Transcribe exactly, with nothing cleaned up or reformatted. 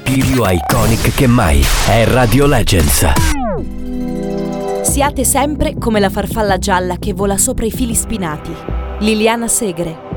Più iconic che mai. È Radio Legends. Siate sempre come la farfalla gialla che vola sopra i fili spinati. Liliana Segre.